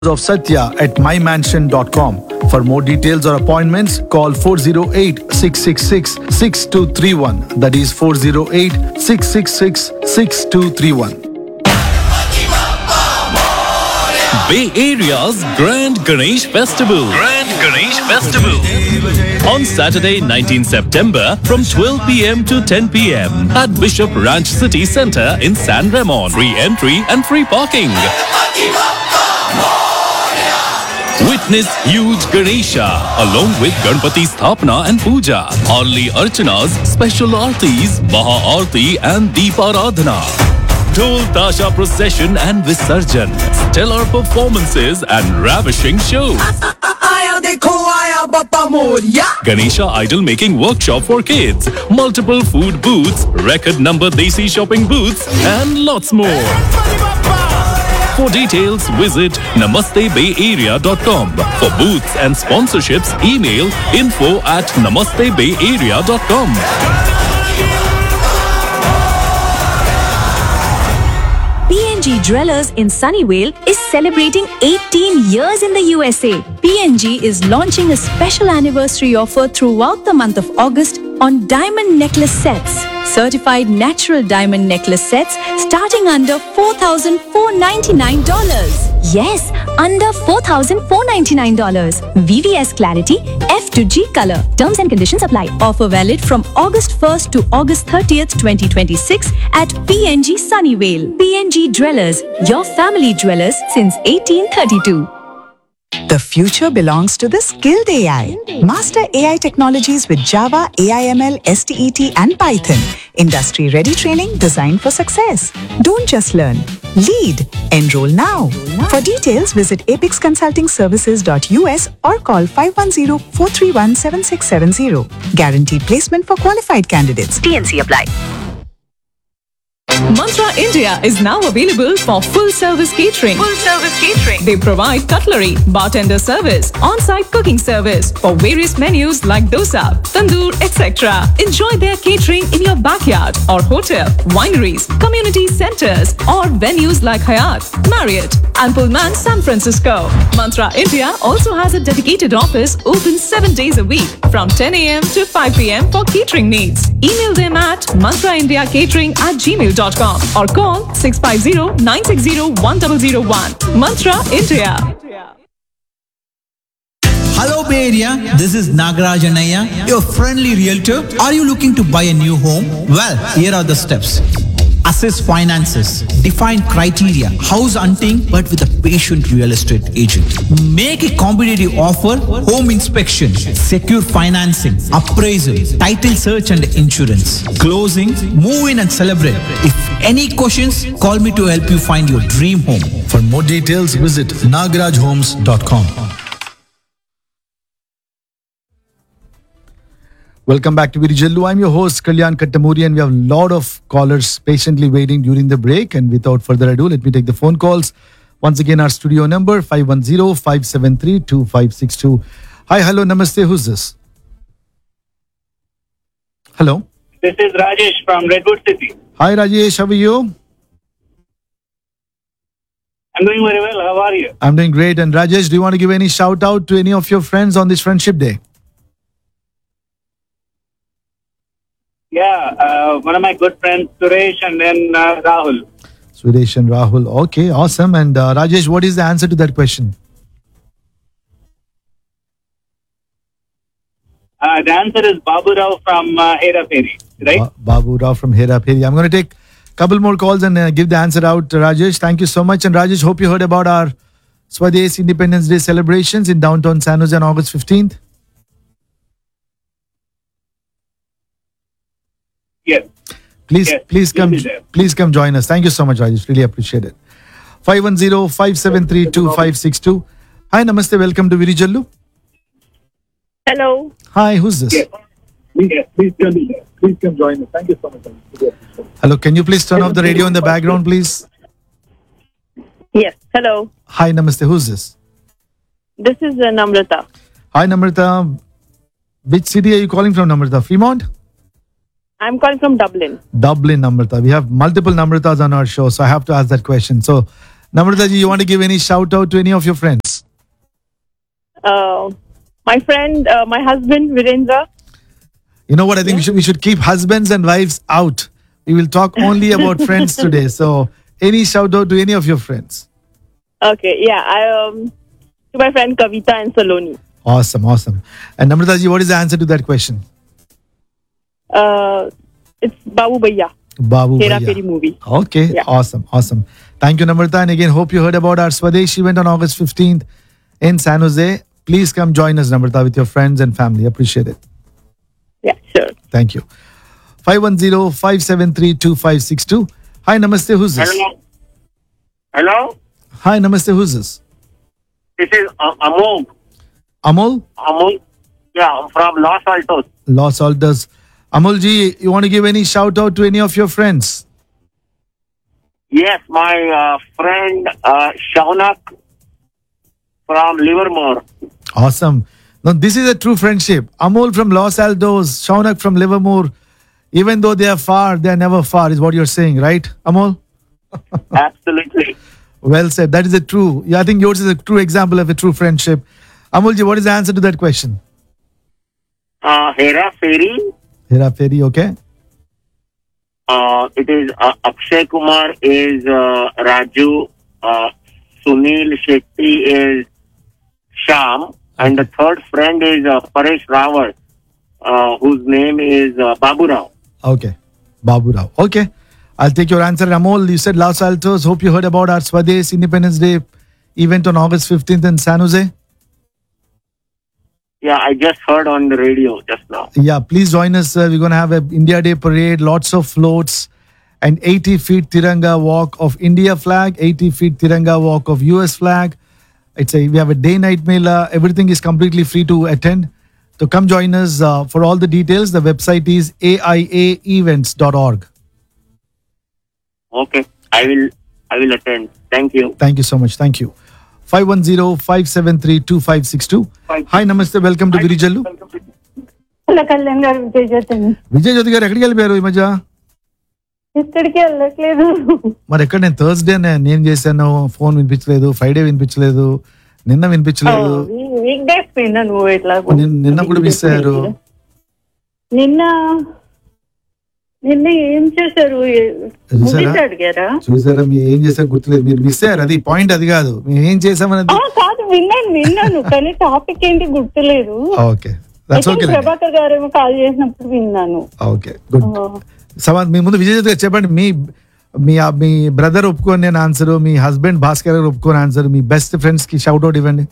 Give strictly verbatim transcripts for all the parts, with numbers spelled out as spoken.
of Satya at my mansion dot com. For more details or appointments, call four oh eight, six six six, six two three one. That is four oh eight, six six six, six two three one. Bay Area's Grand Ganesh Festival. Grand Ganesh Festival. On Saturday, nineteenth September from twelve p m to ten p m at Bishop Ranch City Centre in San Ramon. Free entry and free parking. Witness huge Ganesha along with Ganpati Sthapana and Puja, Arli Archanas, special Aartis, Maha Aarti and Deeparadhana. Dhol Tasha procession and Visarjan, stellar performances and ravishing shows. Ganesha idol making workshop for kids, multiple food booths, record number Desi shopping booths and lots more. For details, visit namaste bay area dot com. For booths and sponsorships, email info at namaste bay area dot com. P N G Dwellers in Sunnyvale is celebrating eighteen years in the U S A. P N G is launching a special anniversary offer throughout the month of August on diamond necklace sets. Certified natural diamond necklace sets starting under four thousand four hundred ninety-nine dollars. Yes, under four thousand four hundred ninety-nine dollars. V V S clarity, F to G color. Terms and conditions apply. Offer valid from August first to August thirtieth, twenty twenty-six at P N G Sunnyvale. P N G Dwellers, your family dwellers since eighteen thirty-two. The future belongs to the skilled A I. Master A I technologies with Java, A I M L, S T E T and Python. Industry-ready training designed for success. Don't just learn. Lead. Enroll now. For details, visit apix consulting services dot U S or call five one zero, four three one, seven six seven zero. Guaranteed placement for qualified candidates. T N C apply. Mantra India is now available for full-service catering. Full-service catering. They provide cutlery, bartender service, on-site cooking service for various menus like dosa, tandoor, et cetera. Enjoy their catering in your backyard or hotel, wineries, community centers, or venues like Hyatt, Marriott, and Pullman San Francisco. Mantra India also has a dedicated office open seven days a week from ten a m to five p m for catering needs. Email them at mantraindiacatering at gmail dot com or call six five zero, nine six zero, one zero zero one. Mantra India. Hello Bay Area, this is Nagaraj Anaya, your friendly realtor. Are you looking to buy a new home? Well, here are the steps. Assess finances, define criteria, house hunting but with a patient real estate agent. Make a competitive offer, home inspection, secure financing, appraisal, title search and insurance, closing, move in and celebrate. If any questions, call me to help you find your dream home. For more details, visit nagaraj homes dot com. Welcome back to Virijallu. I'm your host, Kalyan Kattamuri, and we have a lot of callers patiently waiting during the break. And without further ado, let me take the phone calls. Once again, our studio number, five one zero, five seven three, two five six two. Hi, hello, namaste. Who's this? Hello? This is Rajesh from Redwood City. Hi, Rajesh. How are you? I'm doing very well. How are you? I'm doing great. And Rajesh, do you want to give any shout out to any of your friends on this Friendship Day? Yeah, uh, one of my good friends, Suresh, and then uh, Rahul. Suresh and Rahul. Okay, awesome. And uh, Rajesh, what is the answer to that question? Uh, the answer is Babu Rao from uh, Hera Pheri, right? Ba- Babu Rao from Hera Pheri. I'm going to take a couple more calls and uh, give the answer out, Rajesh. Thank you so much. And Rajesh, hope you heard about our Swadesh Independence Day celebrations in downtown San Jose on August fifteenth. Yes. Please, yes. please come, please come join us. Thank you so much, Rajesh. Really appreciate it. five one zero, five seven three, two five six two. Hi, namaste. Welcome to Virijallu. Hello. Hi, who's this? Yes. Yes. Please come, please come join us. Thank you so much. Hello, can you please turn off the radio in the background, please? Yes. Hello. Hi, namaste. Who's this? This is uh, Namrata. Hi, Namrata. Which city are you calling from, Namrata? Fremont? I'm calling from Dublin. Dublin, Namrata. We have multiple Namratas on our show, so I have to ask that question. So, Namrata ji, you want to give any shout out to any of your friends? Uh, my friend, uh, my husband, Virendra. You know what? I think we, should, we should keep husbands and wives out. We will talk only about friends today. So, any shout out to any of your friends? Okay, yeah. I um to my friend Kavita and Saloni. Awesome, awesome. And Namrata ji, what is the answer to that question? Uh, it's Babu Bhaiya. Babu Hera Bhaiya. Feri movie. Okay, Yeah. awesome, awesome. Thank you, Namrata. And again, hope you heard about our Swadesh event on August fifteenth in San Jose. Please come join us, Namrata, with your friends and family. Appreciate it. Yeah, sure. Thank you. five one zero, five seven three, two five six two. Hi, Namaste. Who's this? Hello. Hello. Hi, Namaste. Who's this? This is uh, Amol. Amol? Amol. Yeah, I'm from Los Altos. Los Altos. Amol ji, you want to give any shout out to any of your friends? Yes, my uh, friend uh, Shaunak from Livermore. Awesome. Now, this is a true friendship. Amol from Los Altos, Shaunak from Livermore. Even though they are far, they are never far, is what you're saying, right, Amol? Absolutely. Well said. That is a true. Yeah, I think yours is a true example of a true friendship. Amolji, what is the answer to that question? Uh, Hera Feri. Hera Feri, okay. Uh, it is uh, Akshay Kumar is uh, Raju. Uh, Sunil Shetty is Sham. And the third friend is uh, Paresh Rawat, uh, whose name is uh, Babu Rao. Okay. Babu Rao. Okay. I'll take your answer. Amol, you said Los Altos. Hope you heard about our Swadesh Independence Day event on August fifteenth in San Jose. Yeah, I just heard on the radio just now. Yeah, please join us. Uh, we're going to have a India Day parade, lots of floats, and eighty feet Tiranga walk of India flag, eighty feet Tiranga walk of U S flag. It's a we have a day-night mela. Everything is completely free to attend. So come join us. Uh, for all the details, the website is A I A events dot org. Okay, I will. I will attend. Thank you. Thank you so much. Thank you. five one zero, five seven three, two five six two. Hi, Namaste. Welcome to Virijallu. Hello Kalyan గారు విజయ్ జ్యోతిని విజయ్ జ్యోతి గారు ఎక్కడికి వెళ్ళిపోయారు ఈ మధ్య? ఇక్కడికి వెళ్ళట్లేదు. మరి ఎక్కడ నేను థర్స్డే నేను చేశాను, ఫోన్ వినిపించలేదు, ఫ్రైడే వినిపించలేదు, నిన్న వినిపించలేదు. వీక్ డేస్ పోయినా నువ్వు ఇట్లా నిన్న- నిన్న కూడా మిస్ అయ్యారు. నిన్న నిన్న ఏం చేశారు? చూసారా? మూవీస్ అడిగారా? చూసారా మీరు ఏం చేశారు గుర్తులేదు. మీరు మిస్ అయ్యారు. అది పాయింట్, అది కాదు మేము ఏం చేసామన్నది. ఆ, కాదు విన్నాను విన్నాను కానీ టాపిక్ ఏంటి గుర్తులేదు. Okay, that's okay. ప్రభాకర్ గారు ఏమో కాల్ చేసినప్పుడు విన్నాను. Okay, good. సవాల్ మీ ముందు విజయ్ గారు చెప్పండి. మీ మీ మీ బ్రదర్ ఒప్పుకొని నేను ఆన్సర్, మీ హస్బెండ్ భాస్కర్ గారు ఒప్పుకొని ఆన్సర్, మీ బెస్ట్ ఫ్రెండ్స్ కి షౌట్ అవుట్ ఇవ్వండి.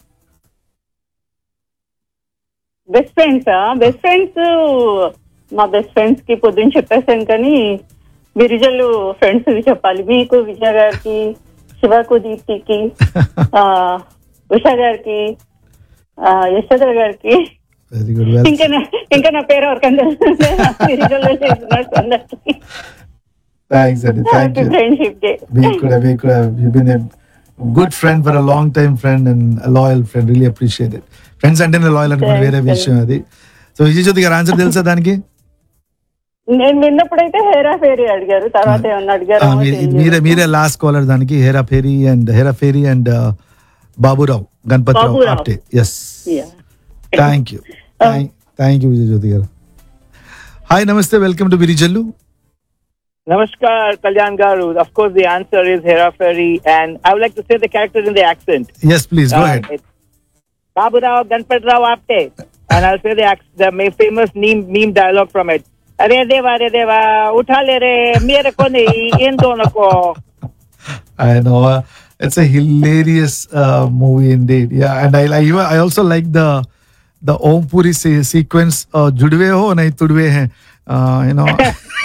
బెస్ట్ ఫ్రెండ్స్ బెస్ట్ ఫ్రెండ్స్ మా బెస్ట్ ఫ్రెండ్స్ కి పొద్దున్న చెప్పేసాను కానీ విరిజలు ఫ్రెండ్స్ చెప్పాలి. మీకు విజయ గారికి, శివకు, దీప్తికి, ఆ, ఉషా గారికి, ఆ, యశోద గారికి, వెరీ గుడ్. వెల్ ఇంకా నా- ఇంకా నా పేరు ఎవరికైనా విరిజల్లో చేస్తున్నారు అందరికి థ్యాంక్స్ అండి. Thank you. Friendship day. We could have, we could have, you've been a good friend for a long time friend and a loyal friend. Really appreciate it. Friends అంటేనే లాయల్ అనుకోండి, వేరే విషయం అది. సో విజయ్ జ్యోతి గారు answer తెలుసా దానికి? నేను విన్నప్పుడైతే Hera ఫేరీ అడిగారు, తర్వాత ఏమన్నా అడిగారు ఆ, మీరే- మీరే మీరే లాస్ట్ కాలర్ దానికి. Hera fairy and Hera fairy and Baburao Ganapathi Rao Baburao. Apte. Yes, thank you. Thank you Vijay జ్యోతి గారు. హాయ్, నమస్తే, welcome to Virijallu. Namaskar, Kalyan Garu. Of course, the answer is Hera Fairy, and I would like to say the character in the accent. Yes, please, go Uh, ahead. it's Babu Rao, Ganpat Rao Apte. And I'll say the, ac- the ma- famous meme, meme dialogue from it. Are deva, are deva, utha le re, mere ko nahi, in dono ko. I know. Uh, it's a hilarious uh, movie indeed. Yeah, and I, I, even- I also like the the Om Puri se- sequence. Uh, Judve ho, nahi tudve hai. Uh, you know.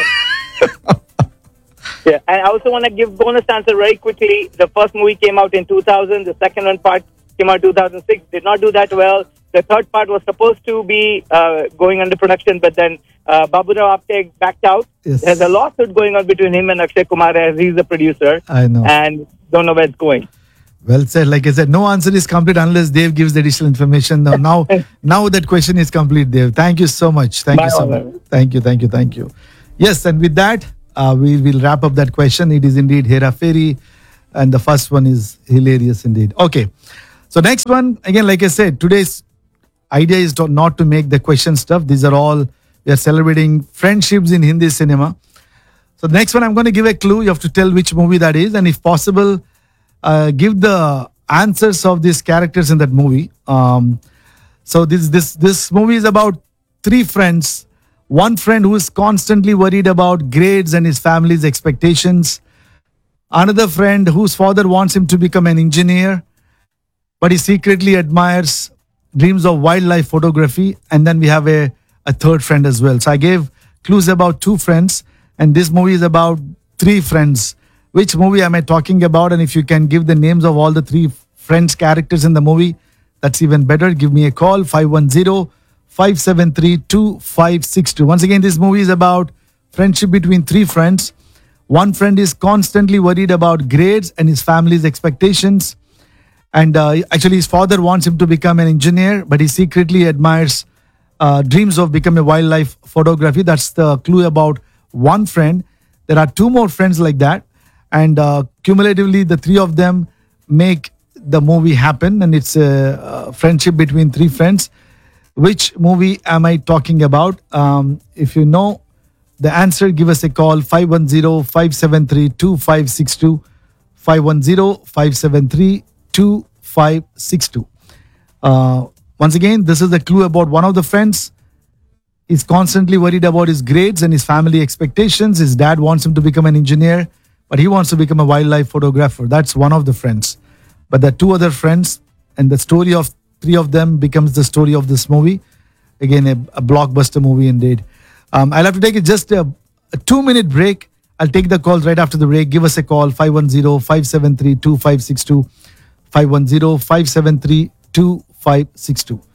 Yeah, and I also want to give bonus answer very quickly. The first movie came out in two thousand. The second one part came out two thousand six. Did not do that well. The third part was supposed to be uh, going under production, but then uh, Babu Rao Apte backed out. Yes. There's a lawsuit going on between him and Akshay Kumar as he's the producer. I know. And don't know where it's going. Well said. Like I said, no answer is complete unless Dev gives the additional information. Now, now, now that question is complete, Dev. Thank you so much. Thank My you so honor. much. Thank you, thank you, thank you. Yes, and with that, uh, we will wrap up that question. It is indeed Hera Fairy. And the first one is hilarious indeed. Okay. So next one, again, like I said, today's idea is to, not to make the question stuff. These are all, we are celebrating friendships in Hindi cinema. So the next one, I'm going to give a clue. You have to tell which movie that is. And if possible, uh, give the answers of these characters in that movie. Um, so this, this, this movie is about three friends. One friend who is constantly worried about grades and his family's expectations. Another friend whose father wants him to become an engineer, but he secretly admires, dreams of wildlife photography. And then we have a, a third friend as well. So I gave clues about two friends, and this movie is about three friends. Which movie am I talking about? And if you can give the names of all the three friends characters in the movie, that's even better. Give me a call, five one zero, five seven three, two five six two. Once again, this movie is about friendship between three friends. One friend is constantly worried about grades and his family's expectations. And uh, actually, his father wants him to become an engineer, but he secretly admires, uh, dreams of becoming a wildlife photography. That's the clue about one friend. There are two more friends like that. And uh, cumulatively, the three of them make the movie happen. And it's a, a friendship between three friends. Which movie am I talking about? Um, if you know the answer, give us a call, five one zero, five seven three, two five six two, five one zero, five seven three, two five six two. Uh, once again, this is a clue about one of the friends. He's constantly worried about his grades and his family expectations. His dad wants him to become an engineer, but he wants to become a wildlife photographer. That's one of the friends. But there are two other friends, and the story of three of them becomes the story of this movie. Again, a, a blockbuster movie indeed. Um, I'll have to take it just a, a two-minute break. I'll take the calls right after the break. Give us a call, five one zero, five seven three, two five six two, five one zero, five seven three, two five six two.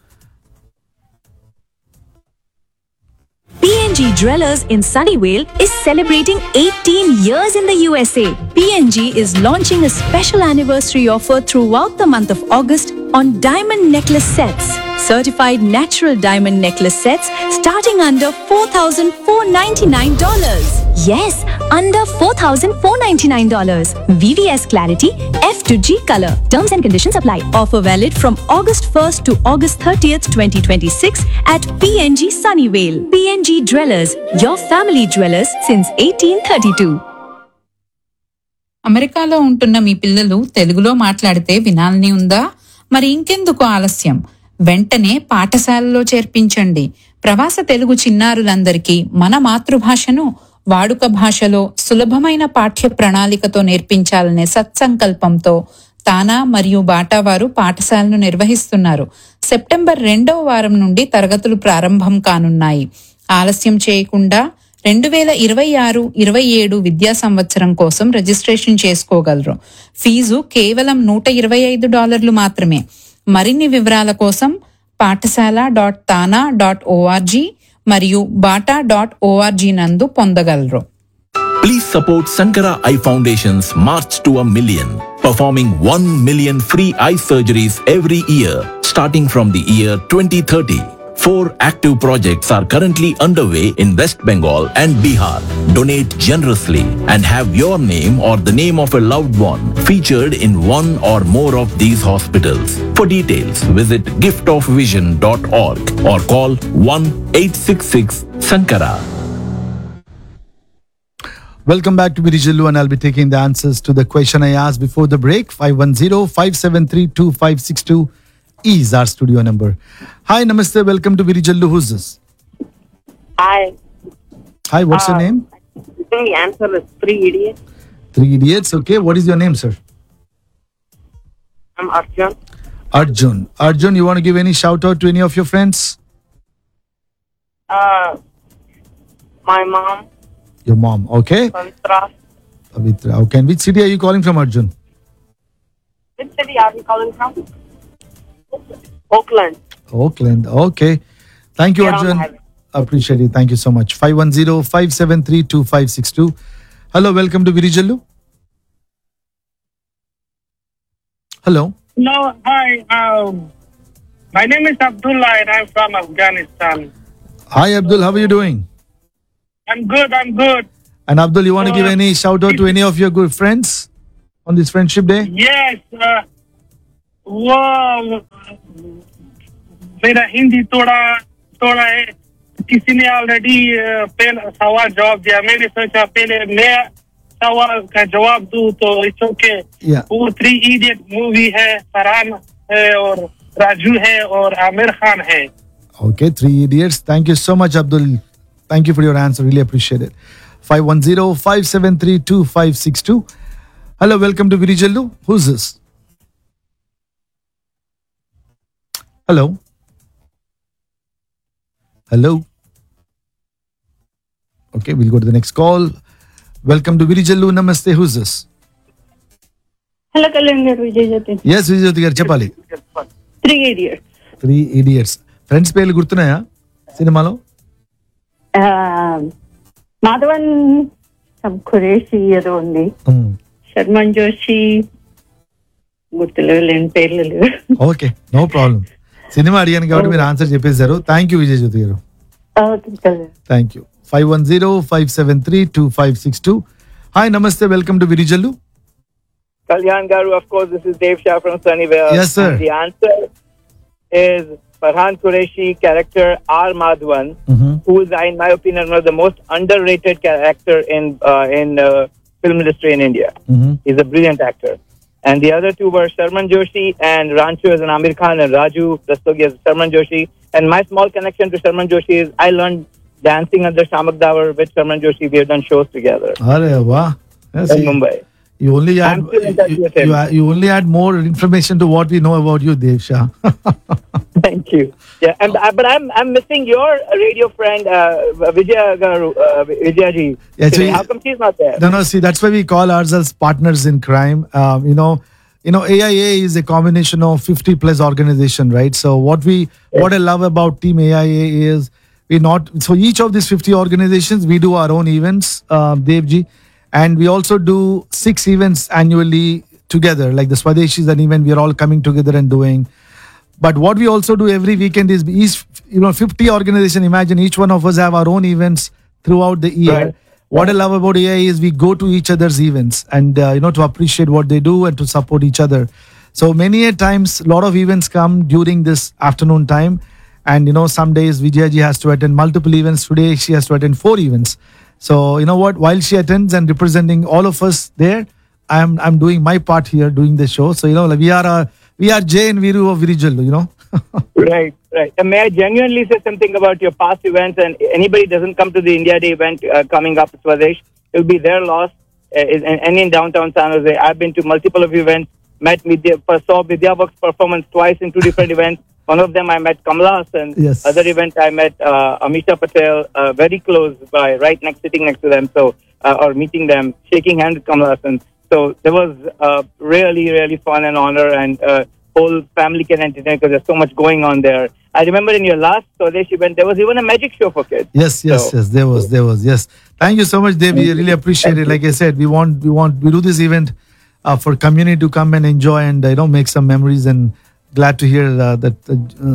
P N G Dwellers in Sunnyvale is celebrating eighteen years in the U S A. P N G is launching a special anniversary offer throughout the month of August on diamond necklace sets. Certified natural diamond necklace sets starting under four thousand four hundred ninety-nine dollars. Yes, under four thousand four hundred ninety-nine dollars. V V S clarity, F to G color. Terms and conditions apply. Offer valid from August first to August thirtieth, twenty twenty-six at P N G Sunnyvale. P N G Dwellers, your family dwellers since eighteen thirty-two. అమెరికాలో ఉంటున్న మీ పిల్లలు తెలుగులో మాట్లాడితే వినాలని ఉందా? మరి ఇంకెందుకు ఆలస్యం? వెంటనే పాఠశాలలో చేర్పించండి. ప్రవాస తెలుగు చిన్నారులందరికీ మన మాతృభాషను వాడుక భాషలో సులభమైన పాఠ్య ప్రణాళికతో నేర్పించాలనే సత్సంకల్పంతో తానా మరియు బాటా వారు పాఠశాలను నిర్వహిస్తున్నారు. సెప్టెంబర్ రెండవ వారం నుండి తరగతులు ప్రారంభం కానున్నాయి. ఆలస్యం చేయకుండా రెండు వేల ఇరవై ఆరు ఇరవై ఏడు విద్యా సంవత్సరం కోసం రిజిస్ట్రేషన్ చేసుకోగలరు. ఫీజు కేవలం నూట ఇరవై ఐదు డాలర్లు మాత్రమే. మరిన్ని వివరాల కోసం పాఠశాల డాట్ తానా డాట్ ఓఆర్జీ మరియు బాటా డాట్ ఓఆర్జీ నందు పొందగలరు. Please support Sankara Eye Foundation's March to a Million, performing one million free eye surgeries every year, starting from the year twenty thirty. Four active projects are currently underway in West Bengal and Bihar. Donate generously and have your name or the name of a loved one featured in one or more of these hospitals. For details, visit gift of vision dot org or call one eight six six Sankara. Welcome back to Virijallu, and I'll be taking the answers to the question I asked before the break. five one zero, five seven three, two five six two is our studio number. Hi, namaste, welcome to Virijallu. Who's this? Hi. Hi, what's uh, your name? The answer is Three Idiots. Three Idiots, okay. What is your name, sir? I'm Arjun. Arjun. Arjun, you want to give any shout out to any of your friends? Uh, my mom. Your mom, okay. Pavitra. Pavitra, okay. And which city are you calling from, Arjun? Which city are you calling from? Oakland. Oakland, okay. Thank you, Yeah, Arjun. I'm Appreciate it. Thank you so much. five one zero, five seven three, two five six two. Hello, welcome to Virijallu. Hello. No, hi. Um, my name is Abdullah and I'm from Afghanistan. Hi, Abdul. How are you doing? I'm good. I'm good. And Abdul, you want to Uh, give any shout out to any of your good friends on this Friendship Day? Yes. Uh, वो मेरा हिंदी थोड़ा थोड़ा है किसी ने already पहले सवाल जवाब दिया मैंने सोचा पहले मैं सवाल का जवाब दूं तो इट्स ओके वो थ्री इडियट मूवी है फरहान है और राजू है और आमिर खान है. Okay, Three Idiots. Thank you so much, Abdul. Thank you for your answer. Really appreciate it. five one zero, five seven three, two five six two. Hello, welcome to Virijallu. Who's this? Hello. Hello. Okay, we'll go to the next call. Welcome to Virijallu. Namaste. Who's this? Hello, Kalyan garu, Vijay Jyoti. Yes, Vijay Jyoti garu Chepali. Three Idiots. Three Idiots. Friends పేర్లు గుర్తున్నాయా సినిమాలో? మాధవన్ ఖురేషి ఏదో ఉంది, శర్మన్ జోషి గుర్తులేవు, లేని పేర్లు లేవు. Okay, no problem. Cinema అడిగాను కాబట్టి మీరు ఆన్సర్ చెప్పేశారు. థ్యాంక్ యూ విజయ్ జ్యోతి గారు. Thank you. Five one zero five seven three two five six two. Hi, నమస్తే, welcome to Virijallu. Kalyan garu, of course, this is Dave Shah from Sunnyvale. Yes, sir. And the answer is Farhan Qureshi character R. Madhavan, mm-hmm. who is, in my opinion, one of the most underrated character in uh, in uh, film industry in India. Mm-hmm. He's a brilliant actor. And the other two were Sharman Joshi and Rancho as an Amir Khan and Raju Rastogi as Sharman Joshi. And my small connection to Sharman Joshi is I learned dancing under Shamak Davar with Sharman Joshi. We have done shows together. Arre, wow. Yes, in Mumbai. You only add you, you, you only add more information to what we know about you, Dev Shah. Thank you. Yeah, and uh, but I'm I'm missing your radio friend uh, Vijay Garu, uh, Vijayaji. Yeah, so how come she's not there? No, no. See, that's why we call ourselves partners in crime. Um, you know, you know, A I A is a combination of fifty plus organization, right? So what we yeah. what I love about Team A I A is we not so each of these fifty organizations we do our own events, uh, Devji. And we also do six events annually together, like the Swadeshi is an event we are all coming together and doing. But what we also do every weekend is each, you know, fifty organization. Imagine each one of us have our own events throughout the year. Right. What I love about A I is we go to each other's events and, uh, you know, to appreciate what they do and to support each other. So many a times, a lot of events come during this afternoon time. And, you know, some days Vijayaji has to attend multiple events. Today, she has to attend four events. So, you know what, while she attends and representing all of us there, I'm I'm doing my part here, doing the show. So, you know, like we are a, we are Jay and Viru of Virijallu, you know. Right, right. And may I genuinely say something about your past events? And anybody doesn't come to the India Day event uh, coming up at Swadesh, it will be their loss. Uh, and in downtown San Jose, I've been to multiple of events, met Vidya, saw Vidyaworks performance twice in two different events. One of them I met Kamala Hassan. Yes. Other event I met uh, Amisha Patel, uh, very close by, right next, sitting next to them. So, uh, or meeting them, shaking hands with Kamala Hassan. So there was uh, really, really fun and honor, and uh, whole family can entertain because there's so much going on there. I remember in your last Swadesh event, there was even a magic show for kids. Yes, yes, so, yes. There was, there was. Yes. Thank you so much, Dev. We really appreciate it. Like I said, we want, we want, we do this event uh, for community to come and enjoy and uh, you know, make some memories, and glad to hear uh, that uh,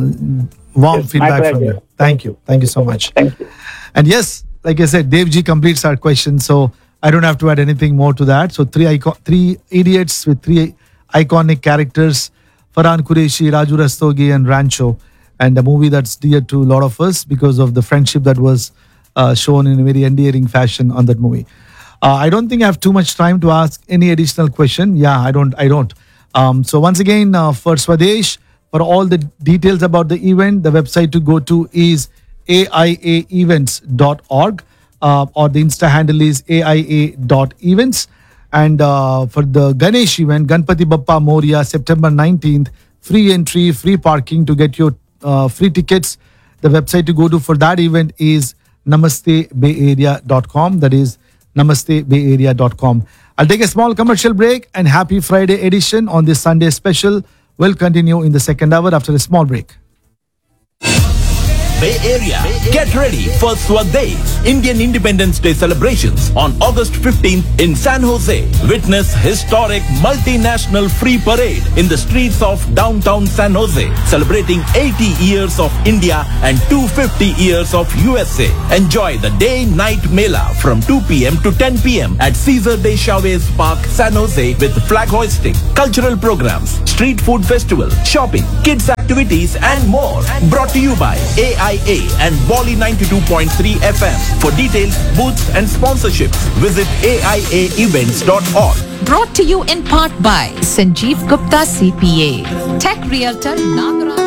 warm yes, feedback from you. Thank you. Thank you so much. Thank you. And yes, like I said, Dev Ji completes our question, so I don't have to add anything more to that. So three icon, three idiots with three iconic characters, Farhan Qureshi, Raju Rastogi and Rancho, and a movie that's dear to a lot of us because of the friendship that was uh, shown in a very endearing fashion on that movie. Uh, I don't think I have too much time to ask any additional question. Yeah, I don't. I don't. Um, so once again, uh, for Swadesh, for all the details about the event, the website to go to is A I A events dot org uh, or the Insta handle is A I A dot events. And uh, for the Ganesh event, Ganpati Bappa Moria, September nineteenth, free entry, free parking to get your uh, free tickets. The website to go to for that event is namaste bay area dot com. That is namaste bay area dot com. I'll take a small commercial break, and happy Friday edition on this Sunday special will continue in the second hour after a small break. Bay Area. Get ready for Swadesh, Indian Independence Day celebrations on August fifteenth in San Jose. Witness historic multinational free parade in the streets of downtown San Jose, celebrating eighty years of India and two hundred fifty years of U S A. Enjoy the day-night Mela from two p.m. to ten p.m. at Cesar de Chavez Park, San Jose with flag hoisting, cultural programs, street food festival, shopping, kids activities and more. Brought to you by A I A and Wally ninety-two point three F M. For details, booths and sponsorships, visit A I A events dot org. Brought to you in part by Sanjeev Gupta C P A, Tech Realtor Nagaraj.